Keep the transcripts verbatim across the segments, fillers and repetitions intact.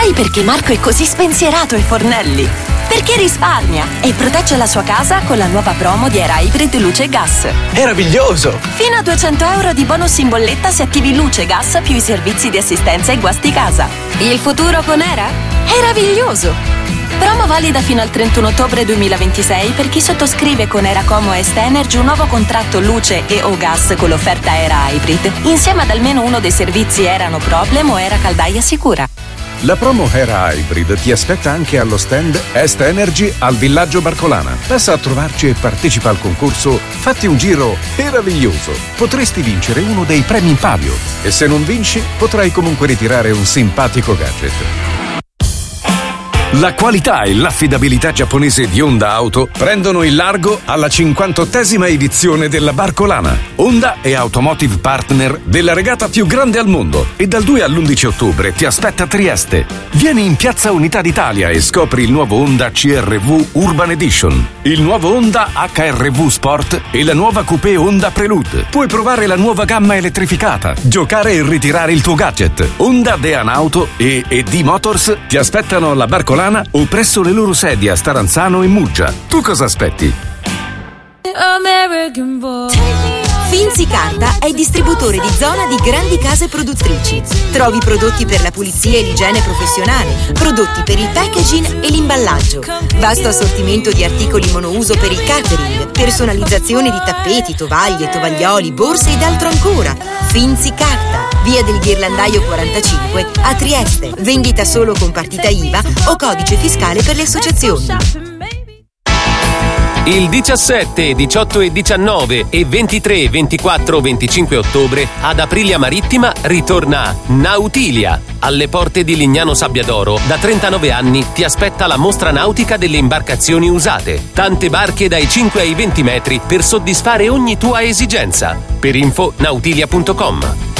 Sai perché Marco è così spensierato ai fornelli? Perché risparmia e protegge la sua casa con la nuova promo di Era Hybrid Luce e Gas. Meraviglioso! Fino a duecento euro di bonus in bolletta se attivi Luce e Gas più i servizi di assistenza e guasti casa. Il futuro con Era? Meraviglioso! Promo valida fino al trentuno ottobre duemilaventisei per chi sottoscrive con Eracomo Est Energy un nuovo contratto luce e o gas con l'offerta Era Hybrid, insieme ad almeno uno dei servizi Era No Problem o Era Caldaia Sicura. La promo Era Hybrid ti aspetta anche allo stand Est Energy al Villaggio Barcolana. Passa a trovarci e partecipa al concorso Fatti un giro meraviglioso. Potresti vincere uno dei premi in palio e se non vinci potrai comunque ritirare un simpatico gadget. La qualità e l'affidabilità giapponese di Honda Auto prendono il largo alla cinquantottesima edizione della Barcolana. Honda è Automotive Partner della regata più grande al mondo e dal due all'undici ottobre ti aspetta a Trieste. Vieni in Piazza Unità d'Italia e scopri il nuovo Honda C R V Urban Edition, il nuovo Honda H R V Sport e la nuova Coupé Honda Prelude. Puoi provare la nuova gamma elettrificata, giocare e ritirare il tuo gadget. Honda Dean Auto e E D Motors ti aspettano alla Barcolana o presso le loro sedi a Staranzano e Muggia. Tu cosa aspetti? Finzi Carta è distributore di zona di grandi case produttrici. Trovi prodotti per la pulizia e l'igiene professionale, prodotti per il packaging e l'imballaggio, vasto assortimento di articoli monouso per il catering, personalizzazione di tappeti, tovaglie, tovaglioli, borse ed altro ancora. Finzi Carta, via del Ghirlandaio quarantacinque a Trieste. Vendita solo con partita I V A o codice fiscale per le associazioni. Il diciassette, diciotto e diciannove e ventitré, ventiquattro, venticinque ottobre ad Aprilia Marittima ritorna Nautilia. Alle porte di Lignano Sabbiadoro da trentanove anni ti aspetta la mostra nautica delle imbarcazioni usate. Tante barche dai cinque ai venti metri per soddisfare ogni tua esigenza. Per info nautilia punto com.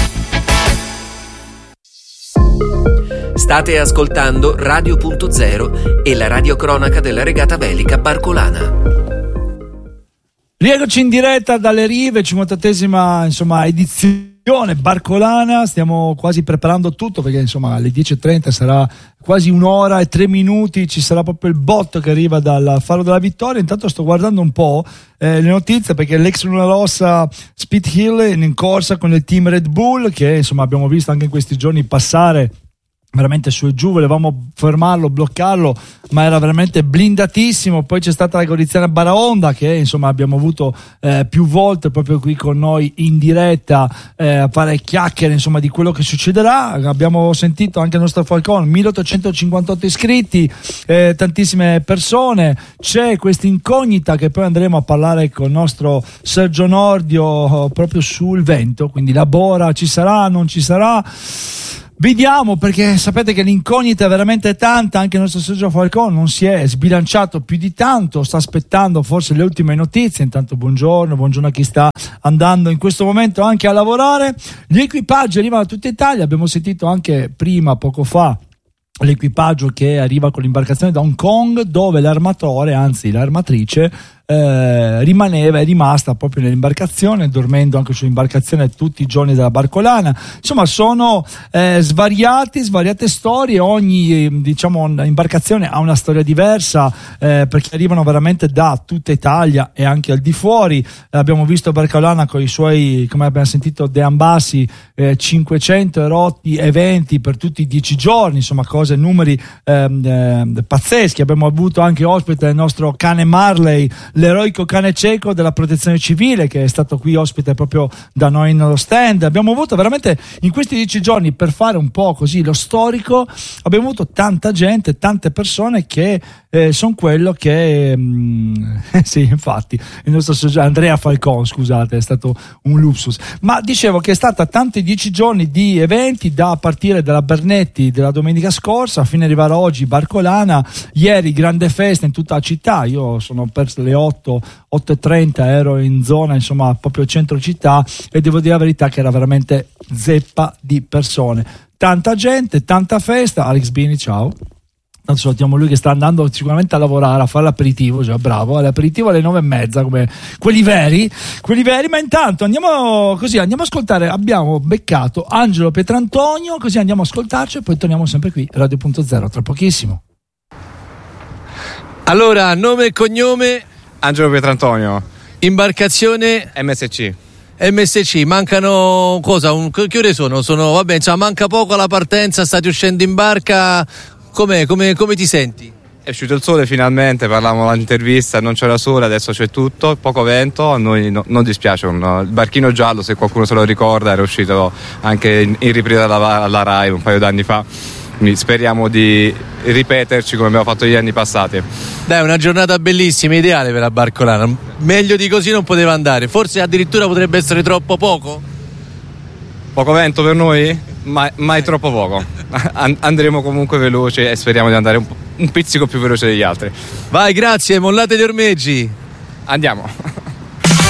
State ascoltando Radio Punto Zero e la radiocronaca della regata velica Barcolana. Rieccoci in diretta dalle rive, cinquantottesima insomma edizione Barcolana. Stiamo quasi preparando tutto perché insomma alle dieci e trenta sarà quasi un'ora e tre minuti, ci sarà proprio il botto che arriva dal Faro della Vittoria. Intanto sto guardando un po' eh, le notizie perché l'ex Luna Rossa Speed Hill è in corsa con il team Red Bull che insomma abbiamo visto anche in questi giorni passare veramente su e giù, volevamo fermarlo, bloccarlo, ma era veramente blindatissimo. Poi c'è stata la Goriziana Baraonda che insomma abbiamo avuto eh, più volte proprio qui con noi in diretta eh, a fare chiacchiere insomma di quello che succederà. Abbiamo sentito anche il nostro Falcone, milleottocentocinquantotto iscritti, eh, tantissime persone. C'è questa incognita che poi andremo a parlare con il nostro Sergio Nordio proprio sul vento, quindi la Bora ci sarà, non ci sarà. Vediamo, perché sapete che l'incognita è veramente tanta. Anche il nostro Sergio Falcone non si è sbilanciato più di tanto, sta aspettando forse le ultime notizie. Intanto buongiorno, buongiorno a chi sta andando in questo momento anche a lavorare. Gli equipaggi arrivano da tutta Italia, abbiamo sentito anche prima, poco fa, l'equipaggio che arriva con l'imbarcazione da Hong Kong, dove l'armatore, anzi l'armatrice, Eh, rimaneva, è rimasta proprio nell'imbarcazione, dormendo anche sull'imbarcazione tutti i giorni della Barcolana. Insomma, sono eh, svariati, svariate storie. Ogni diciamo imbarcazione ha una storia diversa eh, perché arrivano veramente da tutta Italia e anche al di fuori. Eh, abbiamo visto Barcolana con i suoi, come abbiamo sentito, De Ambassi, eh, cinquecento erotti eventi per tutti i dieci giorni, insomma cose, numeri eh, eh, pazzeschi. Abbiamo avuto anche ospite il nostro cane Marley, l'eroico cane cieco della protezione civile, che è stato qui ospite proprio da noi nello stand. Abbiamo avuto veramente in questi dieci giorni, per fare un po' così lo storico, abbiamo avuto tanta gente, tante persone che eh, sono quello che mh, sì, infatti il nostro Andrea Falcone, scusate, è stato un luxus, ma dicevo che è stata tanti dieci giorni di eventi, da partire dalla Bernetti della domenica scorsa fino ad arrivare oggi Barcolana. Ieri grande festa in tutta la città, io sono perso le otto e trenta, ero in zona insomma proprio centro città e devo dire la verità che era veramente zeppa di persone, tanta gente, tanta festa. Alex Bini, ciao. tanto salutiamo lui che sta andando sicuramente a lavorare, a fare l'aperitivo, cioè bravo, l'aperitivo alle nove e mezza come quelli veri, quelli veri, ma intanto andiamo così, andiamo a ascoltare, abbiamo beccato Angelo Pietrantonio, così andiamo a ascoltarci e poi torniamo sempre qui, Radio Punto Zero, tra pochissimo. Allora, nome e cognome? Angelo Pietrantonio. Imbarcazione? M S C. M S C, mancano cosa? Un, che ore sono? Sono, vabbè, insomma, manca poco alla partenza, state uscendo in barca, com'è? Come, come ti senti? È uscito il sole finalmente, parlavamo all'intervista, non c'era sole, adesso c'è tutto, poco vento, a noi no, non dispiace, un, il barchino giallo, se qualcuno se lo ricorda, era uscito anche in, in ripresa alla, alla Rai un paio d'anni fa, quindi speriamo di ripeterci come abbiamo fatto gli anni passati. Dai, una giornata bellissima, ideale per la barcolana, meglio di così non poteva andare, forse addirittura potrebbe essere troppo poco? Poco vento per noi? Mai, mai troppo poco. Andremo comunque veloci e speriamo di andare un, un pizzico più veloce degli altri. Vai, grazie, mollate gli ormeggi. Andiamo.